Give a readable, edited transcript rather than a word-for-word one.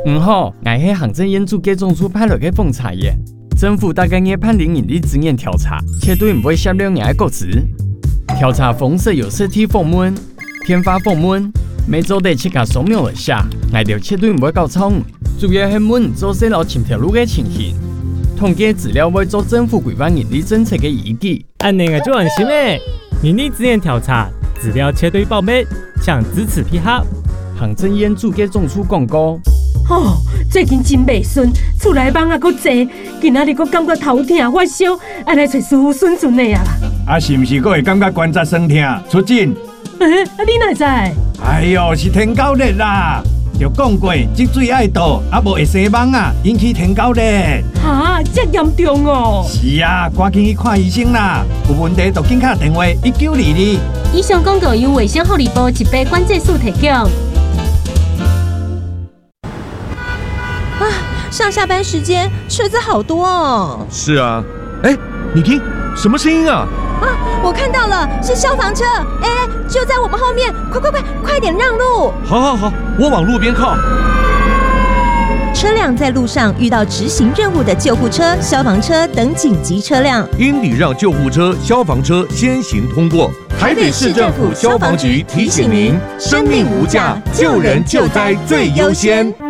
好，我是行政院主计总处派来的奉查员。政府大概也判定人力资源调查，绝对不会泄露人的个资。调查方式有实体访问、电话访问，每周得7个扫描一下，我就绝对不会搞错误。主要是问做细路前条路的情形，统计资料会做政府规范人力政策的依据。 安尼个就安心诶，人力资源调查资料绝对保密，请支持配合。 行政院主计总处广告。 哦，最近真袂顺，厝内网也阁济，今仔日阁感觉头痛发烧，爱来找师傅顺顺的啊啦。 啊，是毋是阁会感觉关节酸痛、出疹？ 你哪知？ 哎呦，是天狗热啦！就讲过，积水爱倒，啊无会生蚊啊，引起天狗热。 哈，这严重哦！ 是啊，赶紧去看医生啦！有问题就紧打电话1922。 以上广告由卫生福利部疾病管制署提供。 上下班时间车子好多哦。 是啊，哎，你听什么声音啊？ 我看到了，是消防车，哎，就在我们后面，快点让路！ 好，我往路边靠。 车辆在路上遇到执行任务的救护车、消防车等紧急车辆， 应礼让救护车、消防车先行通过。台北市政府消防局提醒您：生命无价，救人救灾最优先。